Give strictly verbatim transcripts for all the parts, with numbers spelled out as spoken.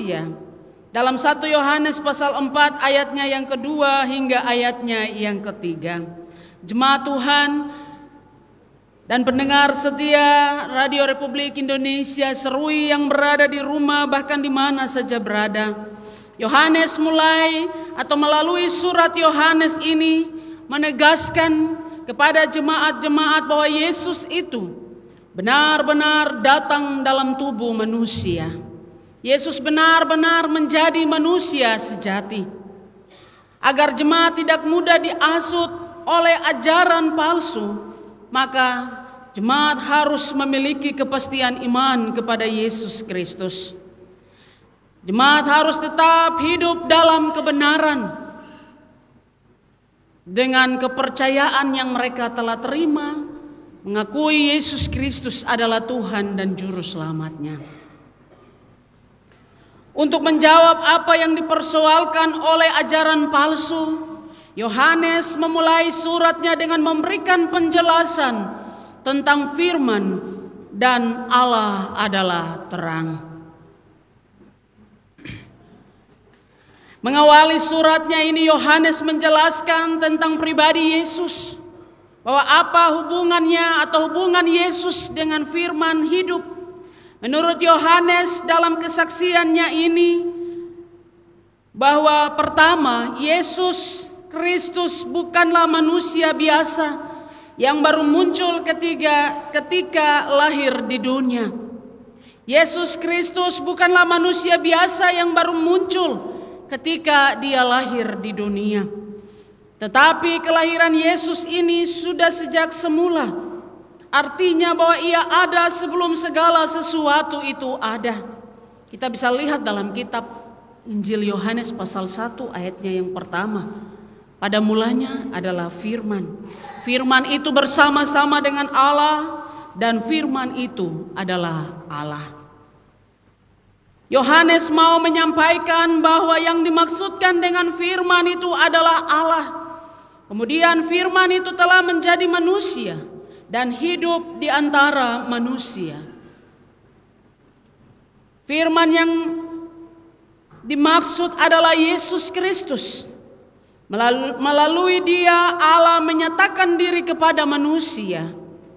manusia. Dalam satu Yohanes pasal empat ayatnya yang kedua hingga ayatnya yang ketiga. Jemaat Tuhan dan pendengar setia Radio Republik Indonesia Serui yang berada di rumah bahkan di mana saja berada. Yohanes mulai atau melalui surat Yohanes ini menegaskan kepada jemaat-jemaat bahwa Yesus itu benar-benar datang dalam tubuh manusia. Yesus benar-benar menjadi manusia sejati. Agar jemaat tidak mudah diasut oleh ajaran palsu, maka jemaat harus memiliki kepastian iman kepada Yesus Kristus. Jemaat harus tetap hidup dalam kebenaran dengan kepercayaan yang mereka telah terima, mengakui Yesus Kristus adalah Tuhan dan Juru Selamatnya. Untuk menjawab apa yang dipersoalkan oleh ajaran palsu, Yohanes memulai suratnya dengan memberikan penjelasan tentang firman dan Allah adalah terang. Mengawali suratnya ini Yohanes menjelaskan tentang pribadi Yesus, bahwa apa hubungannya atau hubungan Yesus dengan firman hidup. Menurut Yohanes dalam kesaksiannya ini, bahwa pertama Yesus Kristus bukanlah manusia biasa yang baru muncul ketika, ketika lahir di dunia. Yesus Kristus bukanlah manusia biasa yang baru muncul ketika dia lahir di dunia. Tetapi kelahiran Yesus ini sudah sejak semula. Artinya bahwa ia ada sebelum segala sesuatu itu ada. Kita bisa lihat dalam kitab Injil Yohanes pasal satu ayatnya yang pertama. Pada mulanya adalah firman. Firman itu bersama-sama dengan Allah dan firman itu adalah Allah. Yohanes mau menyampaikan bahwa yang dimaksudkan dengan firman itu adalah Allah. Kemudian firman itu telah menjadi manusia dan hidup di antara manusia. Firman yang dimaksud adalah Yesus Kristus. Melalui dia Allah menyatakan diri kepada manusia.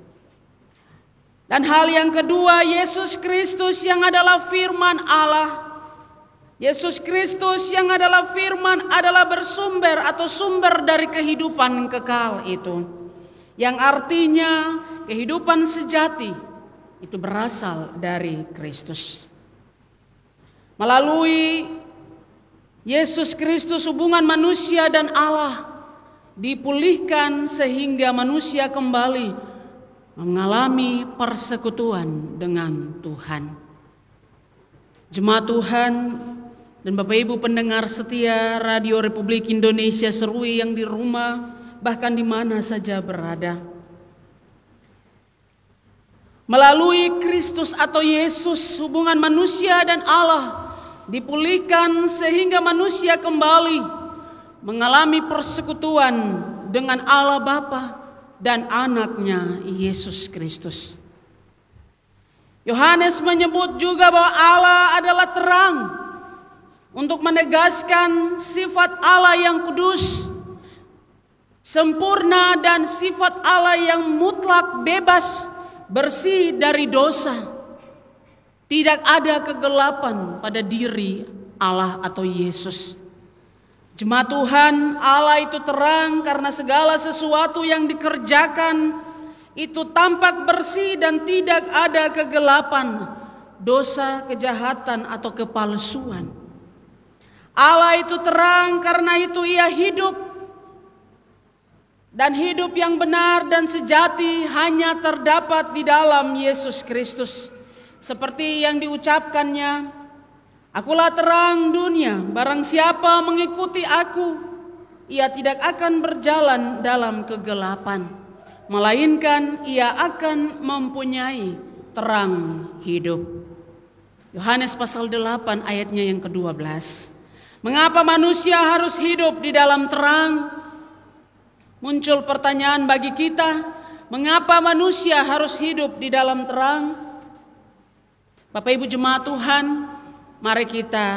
Dan hal yang kedua, Yesus Kristus yang adalah firman Allah. Yesus Kristus yang adalah firman adalah bersumber atau sumber dari kehidupan kekal itu. Yang artinya kehidupan sejati itu berasal dari Kristus. Melalui Yesus Kristus hubungan manusia dan Allah dipulihkan sehingga manusia kembali mengalami persekutuan dengan Tuhan. Jemaat Tuhan dan Bapak Ibu pendengar setia Radio Republik Indonesia Serui yang di rumah bahkan di mana saja berada. Melalui Kristus atau Yesus hubungan manusia dan Allah dipulihkan sehingga manusia kembali mengalami persekutuan dengan Allah Bapa dan anaknya Yesus Kristus. Yohanes menyebut juga bahwa Allah adalah terang untuk menegaskan sifat Allah yang kudus, sempurna dan sifat Allah yang mutlak bebas, bersih dari dosa. Tidak ada kegelapan pada diri Allah atau Yesus. Jemaat Tuhan, Allah itu terang karena segala sesuatu yang dikerjakan itu tampak bersih dan tidak ada kegelapan, dosa, kejahatan atau kepalsuan. Allah itu terang karena itu ia hidup, dan hidup yang benar dan sejati hanya terdapat di dalam Yesus Kristus. Seperti yang diucapkannya, akulah terang dunia, barang siapa mengikuti aku, ia tidak akan berjalan dalam kegelapan, melainkan ia akan mempunyai terang hidup. Yohanes pasal delapan ayatnya yang kedua belas. Mengapa manusia harus hidup di dalam terang? Muncul pertanyaan bagi kita, mengapa manusia harus hidup di dalam terang? Bapak Ibu jemaat Tuhan, mari kita